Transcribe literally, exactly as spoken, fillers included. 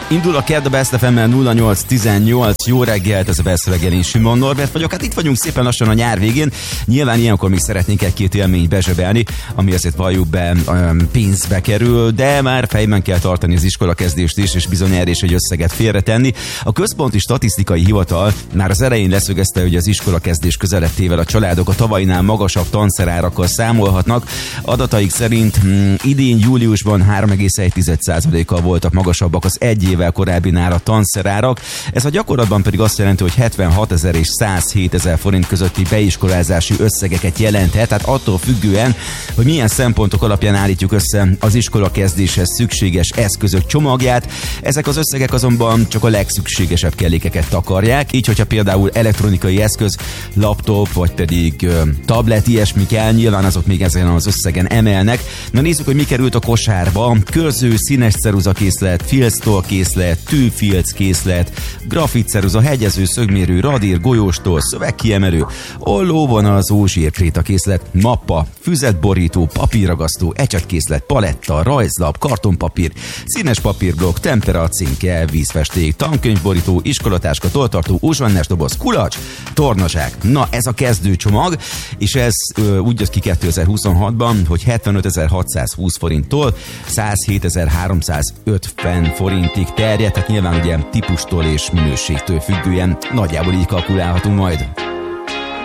Indul a kedd a Best ef emmel nulla nyolc tizennyolc. Jó reggelt, ez a Best reggel, én Simon Norbert vagyok. Hát itt vagyunk szépen lassan a nyár végén. Nyilván ilyenkor még szeretnénk egy-két élményt bezsebelni, ami azért valljuk be pénzbe kerül, de már fejben kell tartani az iskolakezdést is, és bizony erre is egy összeget félretenni. A Központi Statisztikai Hivatal már az elején leszögezte, hogy az iskolakezdés közelettével a családok a tavainál magasabb tanszerárakkal számolhatnak. Adataik szerint mm, idén júliusban három egész egy százalékkal voltak magasabbak az egy évvel korábbinál a tanszerárak. Ez a gyakorlatban pedig azt jelenti, hogy hetvenhatezer és százhétezer forint közötti beiskolázási összegeket jelenthet, tehát attól függően, hogy milyen szempontok alapján állítjuk össze az iskolakezdéshez szükséges eszközök csomagját. Ezek az összegek azonban csak a legszükségesebb kellékeket takarják, így hogyha például elektronikai eszköz, laptop vagy pedig ö, tablet, ilyesmi kell, nyilván azok még ezen az összegen emelnek. Na nézzük, hogy mi került a kosárba. Körző, színes ceruzakészlet, filctól készlet, tűfilc készlet, grafitceruza, hegyező, szögmérő, radír, golyóstól, szövegkiemelő, ollóvon az ózsírkréta készlet, mappa, füzetborító, papírragasztó, ecsetkészlet, paletta, rajzlap, kartonpapír, színes papírblokk, tempera, címke, vízfesték, tankönyvborító, iskolatáska, tolltartó, uzsvannás doboz, kulacs, tornazsák. Na, ez a kezdőcsomag, és ez ö, úgy jött ki kétezer-huszonhatban, hogy hetvenötezer-hatszázhúsz forinttól százhétezer-háromszázötven forintig terjed, tehát nyilván ugye típustól és minőségtől függően nagyjából így kalkulálhatunk majd.